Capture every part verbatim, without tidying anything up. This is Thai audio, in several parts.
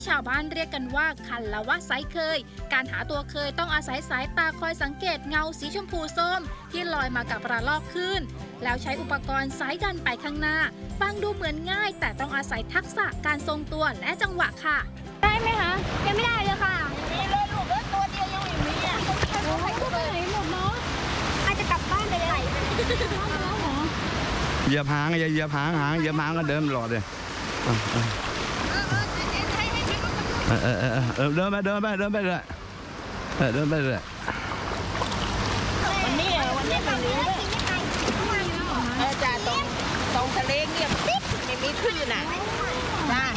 ชาวบ้านเรียกกันว่าคันละวะไซเคยการหาตัวเคยต้องอาศัยสายตาคอยสังเกตเงาสีชมพูส้มที่ลอยมากับระลอกคลื่นแล้วใช้อุปกรณ์สายดันไปข้างหน้าฟังดูเหมือนง่ายแต่ต้องอาศัยทักษะการทรงตัวและจังหวะค่ะได้ไหมคะยังไม่ได้เลยค่ะมีเลยลูกเอ้ยตัวเดียวยังไม่มีอ่ะโอ้ยไปไหนหมดเนาะอาจจะกลับบ้านไปเลยเหยียบหางอย่าเหยียบหางหางเหยียบหางก็เดินตลอดเลยเออเออเออเออเดินไปเดินไปเดินไปเลยเออเดินไปเลยวันนี้วันนี้ไม่รู้ด้วยเออจ่าตรงตรงทะเลเงียบติ๊บไม่มีคลื่นอ่ะจ้า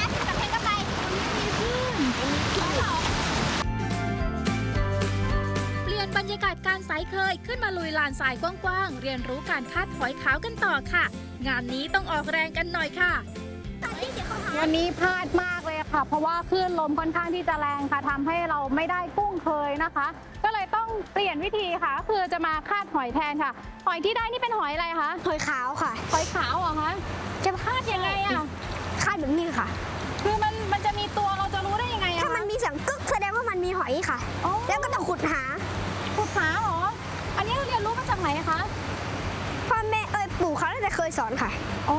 เปลี่ยนบรรยากาศการไซเคยขึ้นมาลุยลานทรายกว้างๆเรียนรู้การคาดหอยขาวกันต่อค่ะงานนี้ต้องออกแรงกันหน่อยค่ะวันนี้พลาดมากเลยค่ะเพราะว่าคลื่นลมค่อนข้างที่จะแรงค่ะทำให้เราไม่ได้กุ้งเคยนะคะก็เลยต้องเปลี่ยนวิธีค่ะคือจะมาคาดหอยแทนค่ะหอยที่ได้นี่เป็นหอยอะไรคะหอยขาวค่ะหอยขาวเหรอคะจะคาดยังไงอ่ะคาดแบบนี้ค่ะคือมันมันจะมีตัวเราจะรู้ได้ยังไงอะถ้ามันมีเสียงกึกแสดงว่ามันมีหอยค่ะแล้วก็ต้องขุดหาขุดหาเหรออันนี้เราเรียนรู้มาจากไหนคะพ่อแม่เอ้ยปู่เขาน่าจะเคยสอนค่ะอ๋อ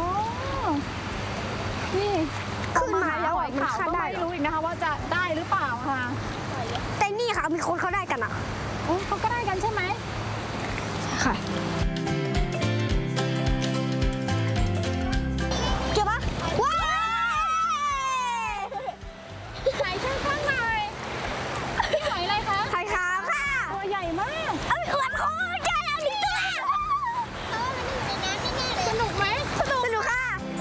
นี่ขึ้นมาแล้วหอยขาวก็ไม่รู้อีกนะคะว่าจะได้หรือเปล่าค่ะแต่นี่ค่ะมีคนเขาได้กันอ่ะโอ้เขาก็ได้กันใช่ไหมค่ะเจอปะว้าวไหนช่างข้างหน่อยพี่หอยอะไรคะหอยขาวค่ะตัวใหญ่มากเอ้ยอ้วนโคตรใหญ่เอาดิตัวสนุกไหมสนุกสนุกค่ะ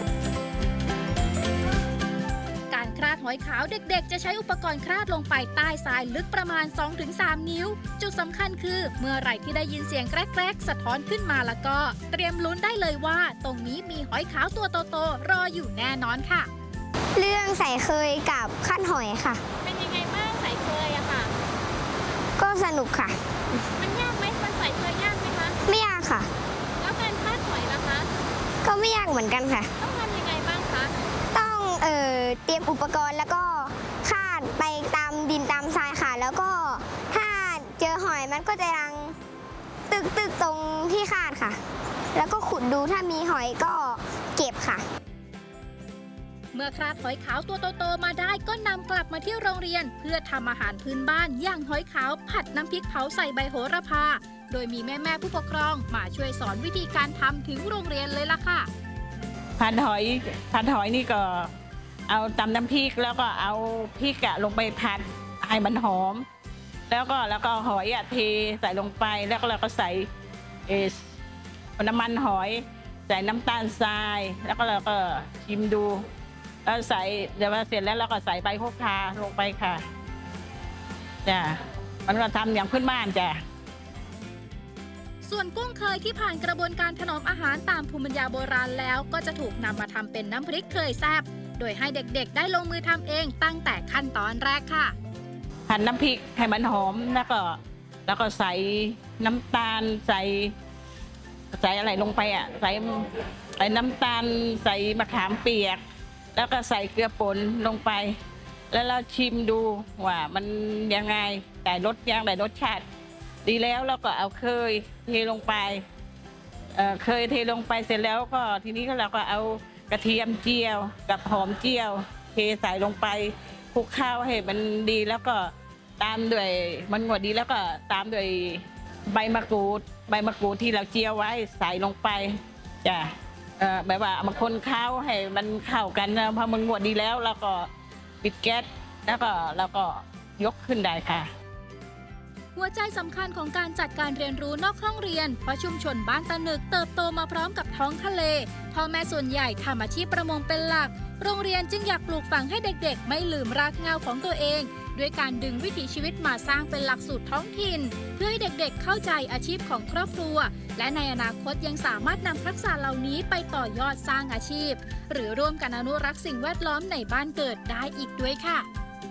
การคลาดหอยขาวเด็กๆจะใช้อุปกรณ์คลาดลงไปใต้ทรายลึกประมาณ สองถึงสาม นิ้วจุดสำคัญคือเมื่อไหร่ที่ได้ยินเสียงแกรกๆสะท้อนขึ้นมาแล้วก็เตรียมลุ้นได้เลยว่าตรงนี้มีหอยขาวตัวโตๆรออยู่แน่นอนค่ะเรื่องใส่เคยกับขั้นหอยค่ะเป็นยังไงบ้างใส่เคยอะค่ะก็สนุกค่ะมันยากไหมมันใส่เคยยากไหมคะไม่ยากค่ะแล้วการคาดหอยล่ะคะก็ไม่ยากเหมือนกันค่ะต้องทำยังไงบ้างคะต้องเอ่อเตรียมอุปกรณ์แล้วก็คาดไปตามดินตามทรายค่ะแล้วก็ถ้าเจอหอยมันก็จะยังตึกตึกตรงที่คาดค่ะแล้วก็ขุดดูถ้ามีหอยก็เก็บค่ะเมื่อคลาดหอยขาวตัวโตๆมาได้ก็นำกลับมาที่โรงเรียนเพื่อทำอาหารพื้นบ้านอย่างหอยขาวผัดน้ำพริกเผาใส่ใบโหระพาโดยมีแม่ๆผู้ปกครองมาช่วยสอนวิธีการทำถึงโรงเรียนเลยล่ะค่ะผัดหอยผัดหอยนี่ก็เอาตำน้ำพริกแล้วก็เอาพริกอะลงไปผัดให้มันหอมแล้วก็แล้วก็หอยอะเทใส่ลงไปแล้วก็เราก็ใส่เอสน้ำมันหอยใส่น้ำตาลทรายแล้วก็เราก็ชิมดูแล้วใส่เดี๋ยวเสร็จแล้วเราก็ใส่ใบโหระพาลงไปค่ะจ้ะมันก็ทำอย่างพื้นบ้านจ้ะส่วนกุ้งเคยที่ผ่านกระบวนการถนอมอาหารตามภูมิปัญญาโบราณแล้วก็จะถูกนำมาทำเป็นน้ำพริกเคยแซ่บโดยให้เด็กๆได้ลงมือทำเองตั้งแต่ขั้นตอนแรกค่ะหั่นน้ำพริกให้มันหอมแล้วก็แล้วก็ใส่น้ำตาลใส่ใส่อะไรลงไปอ่ะใส่ใส่น้ำตาลใส่มะขามเปียกแล้วก็ใส่เกลือป่นลงไปแล้วเราชิมดูว่ามันยังไงแต่รสยังแต่รสชาติดีแล้วเราก็เอาเคยเทลงไปเอ่อเคยเทลงไปเสร็จแล้วก็ทีนี้ก็เราก็เอากระเทียมเจียวกับหอมเจียวเทใส่ลงไปคลุกข้าวให้มันดีแล้วก็ตามด้วยมันงวดดีแล้วก็ตามด้วยใบมะกรูดใบมะกรูดที่เราเจียวไว้ใส่ลงไปจ้ะเอ่อแบบว่าบางคนข้าวให้มันเข้ากันนะพอมันงวดดีแล้วเราก็ปิดแก๊สแล้วก็เราก็ยกขึ้นได้ค่ะหัวใจสำคัญของการจัดการเรียนรู้นอกห้องเรียนเพราะชุมชนบ้านตะนึกเติบโตมาพร้อมกับท้องทะเลพ่อแม่ส่วนใหญ่ทำอาชีพประมงเป็นหลักโรงเรียนจึงอยากปลูกฝังให้เด็กๆไม่ลืมรากเหง้าของตัวเองด้วยการดึงวิถีชีวิตมาสร้างเป็นหลักสูตรท้องถิ่นเพื่อให้เด็กๆเข้าใจอาชีพของครอบครัวและในอนาคตยังสามารถนำทักษะเหล่านี้ไปต่อยอดสร้างอาชีพหรือร่วมกันอนุรักษ์สิ่งแวดล้อมในบ้านเกิดได้อีกด้วยค่ะ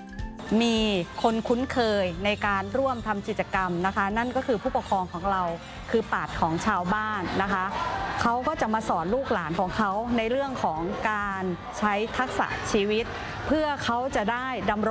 มีคนคุ้นเคยในการร่วมทำกิจกรรมนะคะ นั่นก็คือผู้ปกครองของเราคือปราชญ์ของชาวบ้านนะคะเขาก็จะมาสอนลูกหลานของเขาในเรื่องของการใช้ทักษะชีวิต เพื่อเขาจะได้ดำรง